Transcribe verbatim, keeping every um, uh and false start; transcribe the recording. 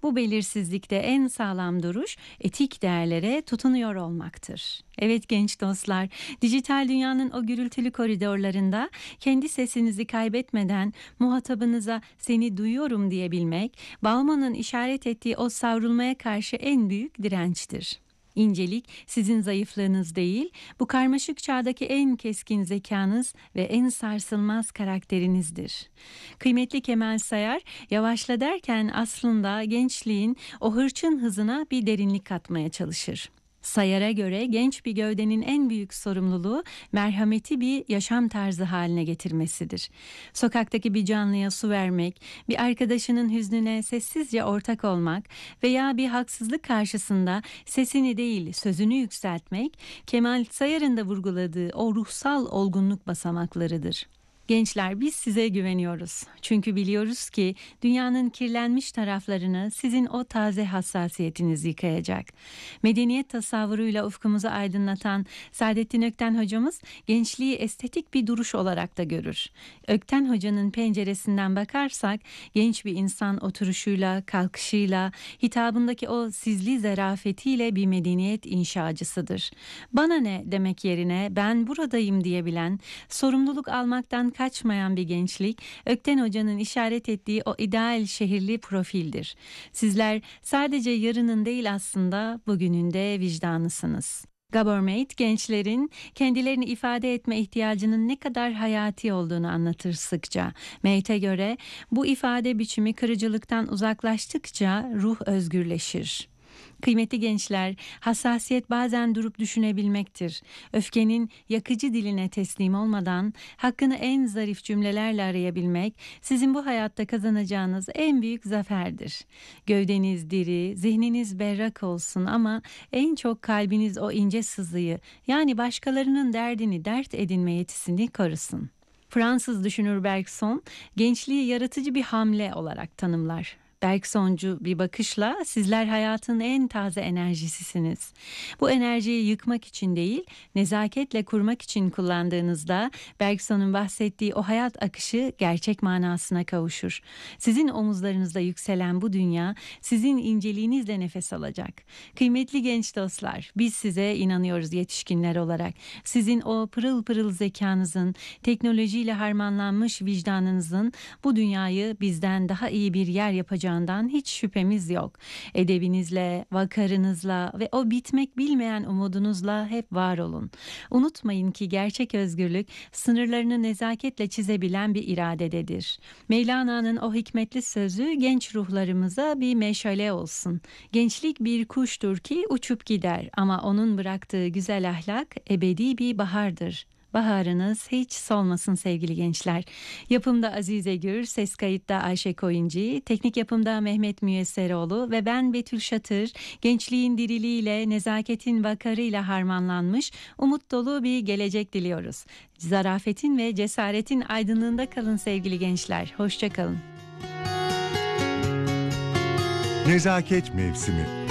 Bu belirsizlikte en sağlam duruş etik değerlere tutunuyor olmaktır. Evet genç dostlar, dijital dünyanın o gürültülü koridorlarında kendi sesinizi kaybetmeden muhatabınıza seni duyuyorum diyebilmek, Bauman'ın işaret ettiği o savrulmaya karşı en büyük dirençtir. İncelik sizin zayıflığınız değil, bu karmaşık çağdaki en keskin zekanız ve en sarsılmaz karakterinizdir. Kıymetli Kemal Sayar, yavaşla derken aslında gençliğin o hırçın hızına bir derinlik katmaya çalışır. Sayar'a göre genç bir gövdenin en büyük sorumluluğu merhameti bir yaşam tarzı haline getirmesidir. Sokaktaki bir canlıya su vermek, bir arkadaşının hüznüne sessizce ortak olmak veya bir haksızlık karşısında sesini değil sözünü yükseltmek, Kemal Sayar'ın da vurguladığı o ruhsal olgunluk basamaklarıdır. Gençler biz size güveniyoruz. Çünkü biliyoruz ki dünyanın kirlenmiş taraflarını sizin o taze hassasiyetiniz yıkayacak. Medeniyet tasavvuruyla ufkumuzu aydınlatan Saadettin Ökten hocamız gençliği estetik bir duruş olarak da görür. Ökten hocanın penceresinden bakarsak genç bir insan oturuşuyla, kalkışıyla, hitabındaki o sizli zarafetiyle bir medeniyet inşacısıdır. Bana ne demek yerine ben buradayım diyebilen, sorumluluk almaktan kaçmayan bir gençlik, Ökten Hoca'nın işaret ettiği o ideal şehirli profildir. Sizler sadece yarının değil aslında bugünün de vicdanısınız. Gabor Mate gençlerin kendilerini ifade etme ihtiyacının ne kadar hayati olduğunu anlatır sıkça. Mate'e göre bu ifade biçimi kırıcılıktan uzaklaştıkça ruh özgürleşir. Kıymetli gençler, hassasiyet bazen durup düşünebilmektir. Öfkenin yakıcı diline teslim olmadan hakkını en zarif cümlelerle arayabilmek sizin bu hayatta kazanacağınız en büyük zaferdir. Gövdeniz diri, zihniniz berrak olsun ama en çok kalbiniz o ince sızıyı, yani başkalarının derdini dert edinme yetisini korusun. Fransız düşünür Bergson, gençliği yaratıcı bir hamle olarak tanımlar. Bergsoncu bir bakışla sizler hayatın en taze enerjisisiniz. Bu enerjiyi yıkmak için değil, nezaketle kurmak için kullandığınızda Bergson'un bahsettiği o hayat akışı gerçek manasına kavuşur. Sizin omuzlarınızda yükselen bu dünya sizin inceliğinizle nefes alacak. Kıymetli genç dostlar, biz size inanıyoruz yetişkinler olarak. Sizin o pırıl pırıl zekanızın, teknolojiyle harmanlanmış vicdanınızın bu dünyayı bizden daha iyi bir yer yapacağını hiç şüphemiz yok. Edebinizle, vakarınızla ve o bitmek bilmeyen umudunuzla hep var olun. Unutmayın ki gerçek özgürlük sınırlarını nezaketle çizebilen bir iradededir. Mevlana'nın o hikmetli sözü genç ruhlarımıza bir meşale olsun. Gençlik bir kuştur ki uçup gider ama onun bıraktığı güzel ahlak ebedi bir bahardır. Baharınız hiç solmasın sevgili gençler. Yapımda Azize Gür, ses kayıtta Ayşe Koyuncu, teknik yapımda Mehmet Müyesseroğlu ve ben Betül Şatır, gençliğin diriliğiyle, nezaketin vakarıyla harmanlanmış, umut dolu bir gelecek diliyoruz. Zarafetin ve cesaretin aydınlığında kalın sevgili gençler. Hoşça kalın. Nezaket mevsimi.